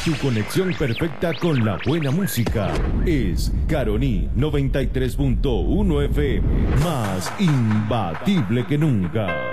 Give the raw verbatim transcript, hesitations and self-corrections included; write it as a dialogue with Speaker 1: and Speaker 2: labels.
Speaker 1: Tu conexión perfecta con la buena música es Caroní noventa y tres punto uno F M, más imbatible que nunca.